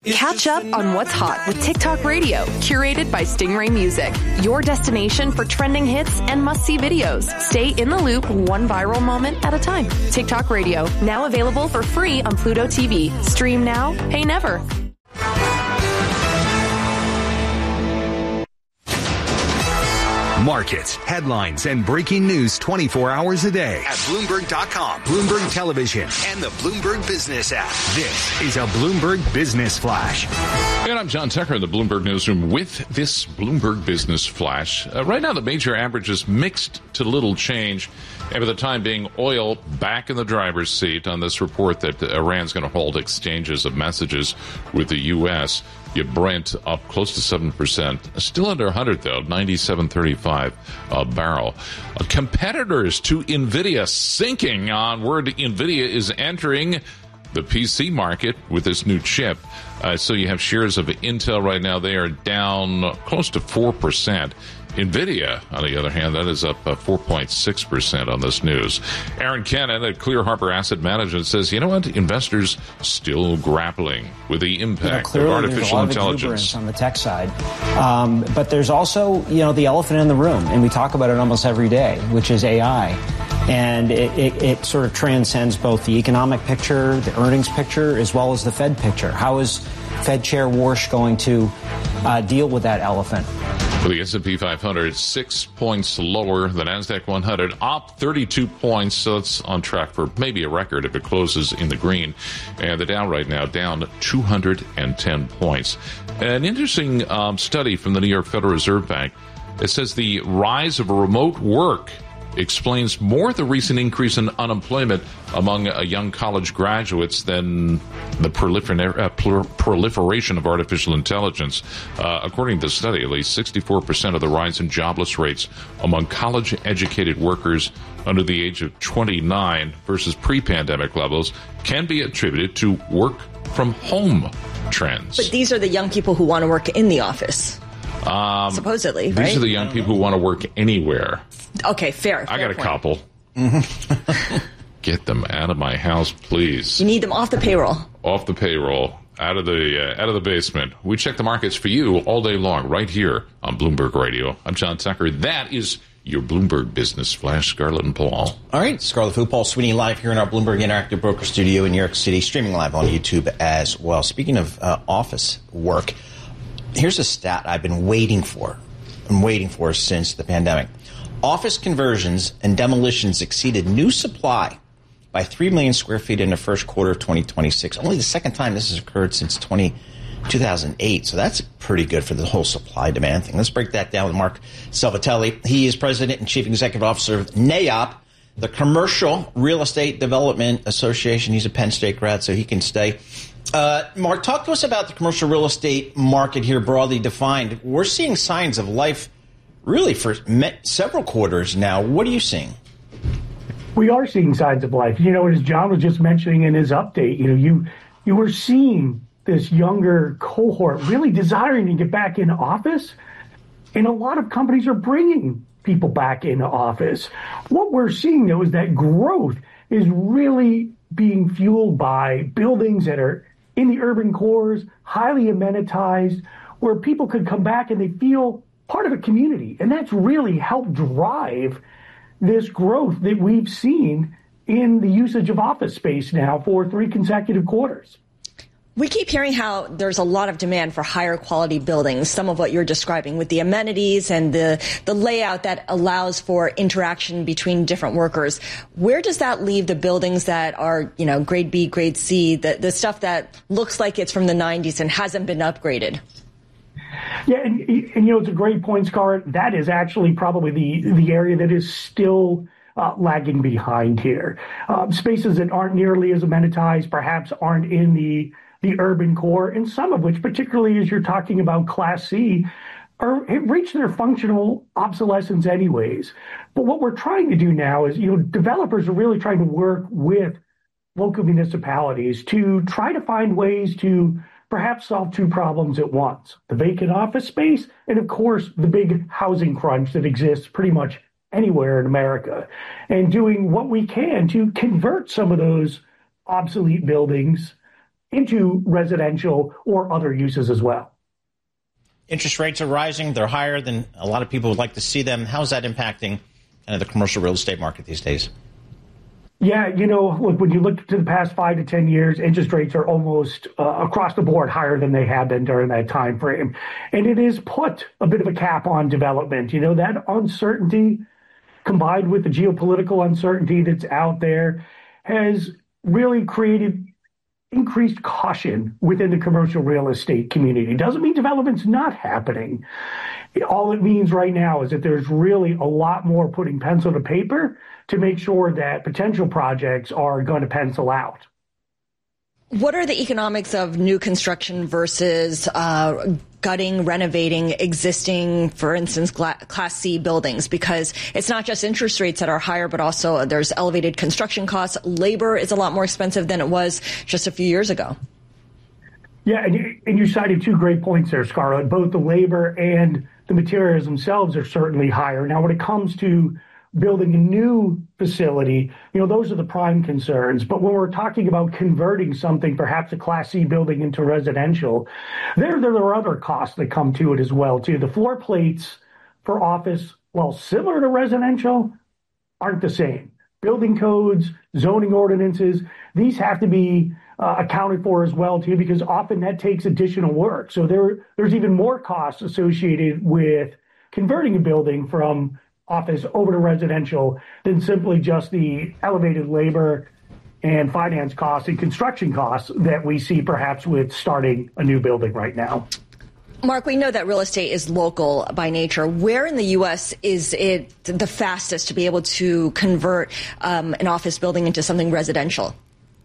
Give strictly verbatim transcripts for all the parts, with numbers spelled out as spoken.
Catch up on what's hot with TikTok Radio, curated by Stingray Music. Your destination for trending hits and must-see videos. Stay in the loop one viral moment at a time. TikTok Radio, now available for free on Pluto T V. Stream now, pay never. Markets, headlines, and breaking news twenty-four hours a day at Bloomberg dot com, Bloomberg Television, and the Bloomberg Business app. This is a Bloomberg Business Flash. And I'm John Tucker in the Bloomberg Newsroom with this Bloomberg Business Flash. Uh, right now, the major averages mixed to little change. And for the time being, oil back in the driver's seat on this report that Iran's going to hold exchanges of messages with the U S. You Brent up close to seven percent. Still under one hundred, though, ninety-seven thirty-five a barrel. Uh, competitors to NVIDIA sinking on word NVIDIA is entering the P C market with this new chip. Uh, so you have shares of Intel right now. They are down close to four percent. NVIDIA, on the other hand, that is up uh, four point six percent on this news. Aaron Cannon at Clear Harbor Asset Management says, you know what? Investors still grappling with the impact you know, of artificial there's a lot intelligence. Of on the tech side. Um, but there's also, you know, the elephant in the room, and we talk about it almost every day, which is A I. And it, it, it sort of transcends both the economic picture, the earnings picture, as well as the Fed picture. How is Fed Chair Warsh going to uh, deal with that elephant? For the S and P five hundred, six points lower. The NASDAQ one hundred up thirty-two points, so it's on track for maybe a record if it closes in the green. And the Dow right now down two hundred ten points. An interesting um, study from the New York Federal Reserve Bank. It says the rise of remote work explains more the recent increase in unemployment among uh, young college graduates than the prolifer- uh, prol- proliferation of artificial intelligence. Uh, according to the study, at least sixty-four percent of the rise in jobless rates among college-educated workers under the age of twenty-nine versus pre-pandemic levels can be attributed to work-from-home trends. But these are the young people who want to work in the office. Um, Supposedly, these right? These are the young people who want to work anywhere. Okay, fair. I fair got a point. couple. Get them out of my house, please. You need them off the payroll. Off the payroll, out of the uh, out of the basement. We check the markets for you all day long, right here on Bloomberg Radio. I'm John Tucker. That is your Bloomberg Business Flash, Scarlett and Paul. All right, Scarlett Fu, Paul Sweeney, live here in our Bloomberg Interactive Broker Studio in New York City, streaming live on YouTube as well. Speaking of uh, office work, here's a stat I've been waiting for. I'm waiting for since the pandemic. Office conversions and demolitions exceeded new supply by three million square feet in the first quarter of twenty twenty-six. Only the second time this has occurred since two thousand eight. So that's pretty good for the whole supply-demand thing. Let's break that down with Mark Salvatelli. He is president and chief executive officer of N A O P, the Commercial Real Estate Development Association. He's a Penn State grad, so he can stay. Uh, Mark, talk to us about the commercial real estate market here, broadly defined. We're seeing signs of life really for several quarters now. What are you seeing? We are seeing signs of life. You know, as John was just mentioning in his update, you know, you you were seeing this younger cohort really desiring to get back into office, and a lot of companies are bringing people back into office. What we're seeing, though, is that growth is really being fueled by buildings that are in the urban cores, highly amenitized, where people could come back and they feel part of a community. And that's really helped drive this growth that we've seen in the usage of office space now for three consecutive quarters. We keep hearing how there's a lot of demand for higher quality buildings, some of what you're describing with the amenities and the, the layout that allows for interaction between different workers. Where does that leave the buildings that are, you know, grade B, grade C, the, the stuff that looks like it's from the nineties and hasn't been upgraded? Yeah, and, and you know, it's a great point, Scarlett. That is actually probably the, the area that is still Uh, lagging behind here. Uh, spaces that aren't nearly as amenitized, perhaps aren't in the the urban core, and some of which, particularly as you're talking about Class C, are have reached their functional obsolescence anyways. But what we're trying to do now is, you know, developers are really trying to work with local municipalities to try to find ways to perhaps solve two problems at once: the vacant office space and, of course, the big housing crunch that exists pretty much anywhere in America, and doing what we can to convert some of those obsolete buildings into residential or other uses as well. Interest rates are rising. They're higher than a lot of people would like to see them. How's that impacting kind of the commercial real estate market these days? Yeah, you know, look, when you look to the past five to ten years, interest rates are almost uh, across the board higher than they have been during that time frame. And it has put a bit of a cap on development. You know, that uncertainty combined with the geopolitical uncertainty that's out there has really created increased caution within the commercial real estate community. Doesn't mean development's not happening. All it means right now is that there's really a lot more putting pencil to paper to make sure that potential projects are going to pencil out. What are the economics of new construction versus uh, gutting, renovating existing, for instance, gla- Class C buildings? Because it's not just interest rates that are higher, but also there's elevated construction costs. Labor is a lot more expensive than it was just a few years ago. Yeah, and you, and you cited two great points there, Scarlett. Both the labor and the materials themselves are certainly higher. Now, when it comes to building a new facility, you know, those are the prime concerns. But when we're talking about converting something, perhaps a Class C building into residential, there, there are other costs that come to it as well, too. The floor plates for office, while similar to residential, aren't the same. Building codes, zoning ordinances, these have to be uh, accounted for as well, too, because often that takes additional work. So there, there's even more costs associated with converting a building from office over to residential than simply just the elevated labor and finance costs and construction costs that we see perhaps with starting a new building right now. Mark, we know that real estate is local by nature. Where in the U S is it the fastest to be able to convert um, an office building into something residential?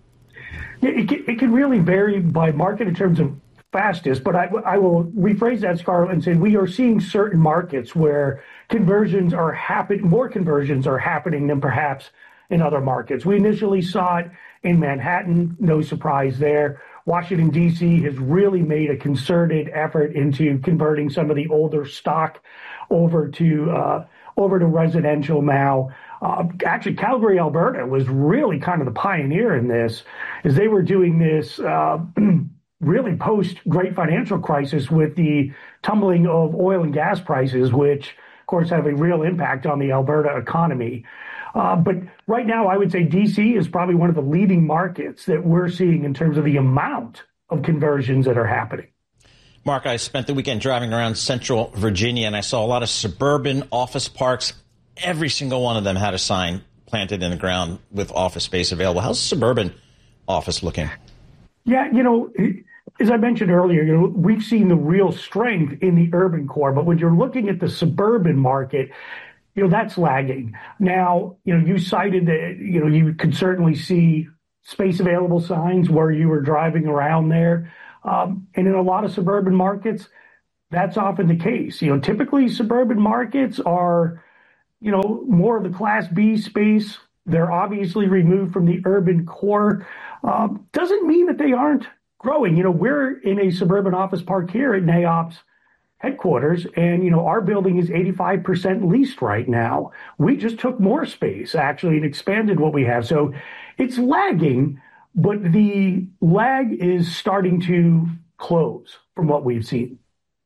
Yeah, it, can, it can really vary by market in terms of fastest, but I, I will rephrase that, Scarlett, and say we are seeing certain markets where conversions are happening, more conversions are happening than perhaps in other markets. We initially saw it in Manhattan, no surprise there. Washington, D C has really made a concerted effort into converting some of the older stock over to uh, over to residential now. Uh, actually, Calgary, Alberta was really kind of the pioneer in this, as they were doing this uh, really post-Great Financial Crisis with the tumbling of oil and gas prices, which, of course, have a real impact on the Alberta economy. Uh, but right now, I would say D C is probably one of the leading markets that we're seeing in terms of the amount of conversions that are happening. Mark, I spent the weekend driving around central Virginia, and I saw a lot of suburban office parks. Every single one of them had a sign planted in the ground with office space available. How's suburban office looking? Yeah, you know, as I mentioned earlier, you know, we've seen the real strength in the urban core, but when you're looking at the suburban market, you know, that's lagging. Now, you know, you cited that, you know, you could certainly see space available signs where you were driving around there. Um, and in a lot of suburban markets, that's often the case. You know, typically suburban markets are, you know, more of the Class B space. They're obviously removed from the urban core. Um, doesn't mean that they aren't growing. You know, we're in a suburban office park here at NAIOP's headquarters, and, you know, our building is eighty-five percent leased right now. We just took more space, actually, and expanded what we have. So it's lagging, but the lag is starting to close from what we've seen.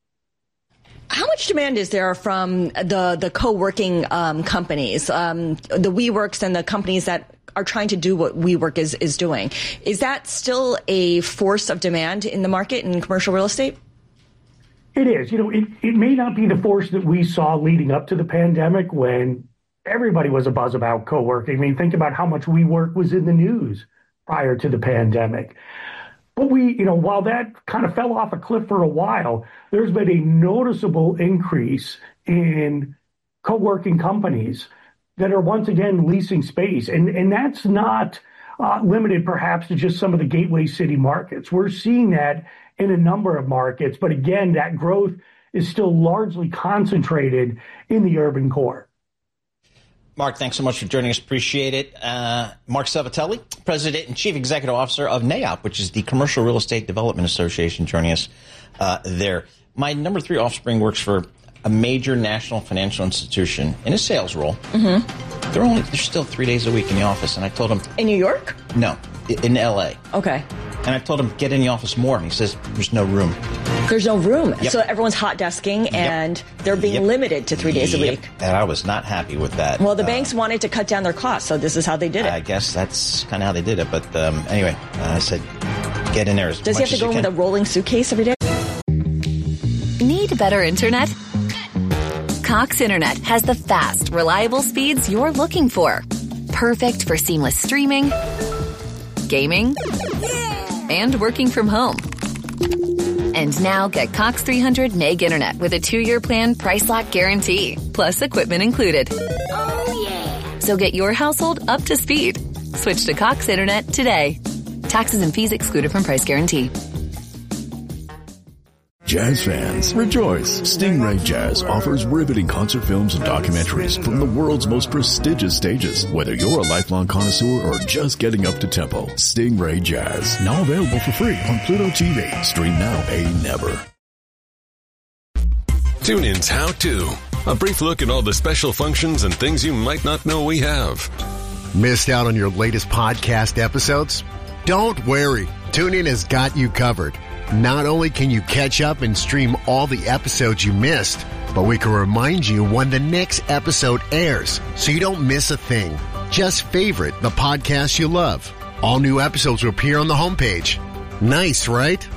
How much demand is there from the, the co-working um, companies, um, the WeWorks and the companies that are trying to do what WeWork is, is doing? Is that still a force of demand in the market in commercial real estate? It is. You know, it, it may not be the force that we saw leading up to the pandemic when everybody was a buzz about co-working. I mean, think about how much WeWork was in the news prior to the pandemic. But we, you know, while that kind of fell off a cliff for a while, there's been a noticeable increase in co-working companies that are once again leasing space. And, and that's not uh, limited perhaps to just some of the gateway city markets. We're seeing that in a number of markets. But again, that growth is still largely concentrated in the urban core. Mark, thanks so much for joining us. Appreciate it. Uh, Mark Savatelli, President and Chief Executive Officer of NAIOP, which is the Commercial Real Estate Development Association, joining us uh, there. My number three offspring works for a major national financial institution in a sales role. Mm-hmm. They're only they're still three days a week in the office, and I told them in New York. No, in L A. Okay. And I told him, get in the office more. And he says, there's no room. There's no room. Yep. So everyone's hot desking, and yep. they're being yep. limited to three days yep. a week. And I was not happy with that. Well, the uh, banks wanted to cut down their costs, so this is how they did it. I guess that's kind of how they did it. But um, anyway, uh, I said, get in there as Does much he have to as go you in can. with a rolling suitcase every day? Need better internet? Cox Internet has the fast, reliable speeds you're looking for. Perfect for seamless streaming, gaming, and working from home. And now get Cox three hundred meg internet with a two-year plan price lock guarantee, plus equipment included. Oh, yeah. So get your household up to speed. Switch to Cox Internet today. Taxes and fees excluded from price guarantee. Jazz fans, rejoice! Stingray Jazz offers riveting concert films and documentaries from the world's most prestigious stages. Whether you're a lifelong connoisseur or just getting up to tempo, Stingray Jazz, now available for free on Pluto T V. Stream now, pay never. TuneIn's How To. A brief look at all the special functions and things you might not know we have. Missed out on your latest podcast episodes? Don't worry. TuneIn has got you covered. Not only can you catch up and stream all the episodes you missed, but we can remind you when the next episode airs so you don't miss a thing. Just favorite the podcast you love. All new episodes will appear on the homepage. Nice, right?